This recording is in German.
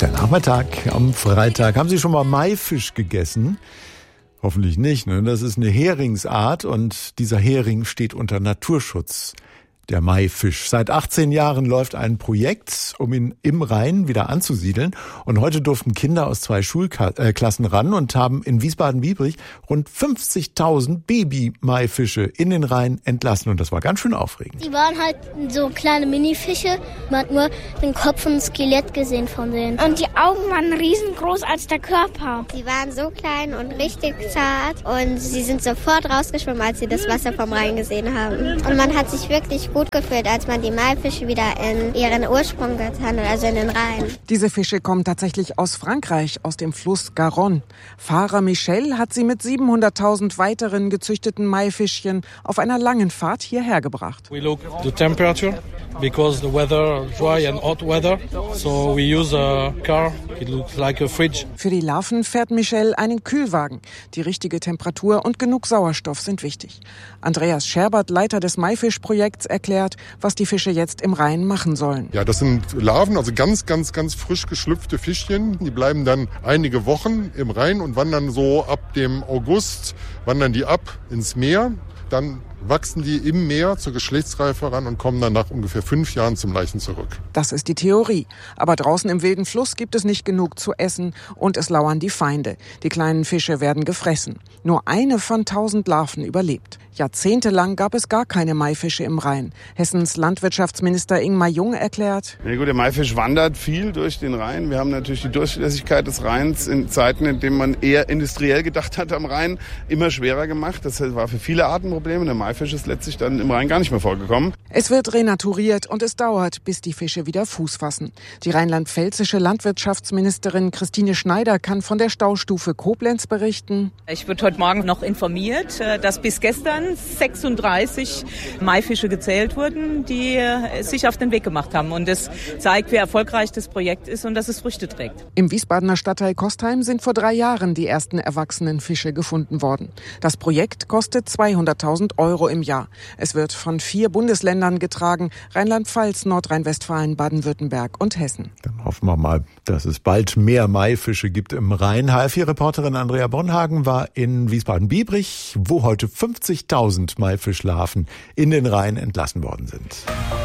Der Nachmittag am Freitag. Haben Sie schon mal Maifisch gegessen? Hoffentlich nicht, ne? Das ist eine Heringsart und dieser Hering steht unter Naturschutz. Der Maifisch. Seit 18 Jahren läuft ein Projekt, um ihn im Rhein wieder anzusiedeln. Und heute durften Kinder aus 2 Schulklassen ran und haben in Wiesbaden-Biebrich rund 50.000 Baby-Maifische in den Rhein entlassen. Und das war ganz schön aufregend. Die waren halt so kleine Minifische. Man hat nur den Kopf und das Skelett gesehen von denen. Und die Augen waren riesengroß als der Körper. Die waren so klein und richtig zart. Und sie sind sofort rausgeschwommen, als sie das Wasser vom Rhein gesehen haben. Und man hat sich wirklich gut gefühlt, als man die Maifische wieder in ihren Ursprung getan hat, also in den Rhein. Diese Fische kommen tatsächlich aus Frankreich, aus dem Fluss Garonne. Fahrer Michel hat sie mit 700.000 weiteren gezüchteten Maifischchen auf einer langen Fahrt hierher gebracht. We look the temperature because the weather dry and hot weather, so we use a car. It looks like a fridge. Für die Larven fährt Michel einen Kühlwagen. Die richtige Temperatur und genug Sauerstoff sind wichtig. Andreas Scherbert, Leiter des Maifischprojekts, erklärt, was die Fische jetzt im Rhein machen sollen. Ja, das sind Larven, also ganz frisch geschlüpfte Fischchen. Die bleiben dann einige Wochen im Rhein und wandern so ab dem August, wandern die ab ins Meer. Dann wachsen die im Meer zur Geschlechtsreife ran und kommen dann nach ungefähr 5 Jahren zum Laichen zurück. Das ist die Theorie. Aber draußen im wilden Fluss gibt es nicht genug zu essen und es lauern die Feinde. Die kleinen Fische werden gefressen. Nur eine von 1000 Larven überlebt. Jahrzehntelang gab es gar keine Maifische im Rhein. Hessens Landwirtschaftsminister Ingmar Jung erklärt: Ja gut, der Maifisch wandert viel durch den Rhein. Wir haben natürlich die Durchlässigkeit des Rheins in Zeiten, in denen man eher industriell gedacht hat am Rhein, immer schwerer gemacht. Das war für viele Arten ein Problem. Der Maifisch ist letztlich dann im Rhein gar nicht mehr vorgekommen. Es wird renaturiert und es dauert, bis die Fische wieder Fuß fassen. Die rheinland-pfälzische Landwirtschaftsministerin Christine Schneider kann von der Staustufe Koblenz berichten. Ich wurde heute Morgen noch informiert, dass bis gestern 36 Maifische gezählt wurden, die sich auf den Weg gemacht haben. Und das zeigt, wie erfolgreich das Projekt ist und dass es Früchte trägt. Im Wiesbadener Stadtteil Kostheim sind vor 3 Jahren die ersten erwachsenen Fische gefunden worden. Das Projekt kostet 200.000 € im Jahr. Es wird von 4 Bundesländern getragen: Rheinland-Pfalz, Nordrhein-Westfalen, Baden-Württemberg und Hessen. Dann hoffen wir mal, dass es bald mehr Maifische gibt im Rhein. HR4-Reporterin Andrea Bonhagen war in Wiesbaden-Biebrich, wo heute 50.000 Maifischlarven in den Rhein entlassen worden sind.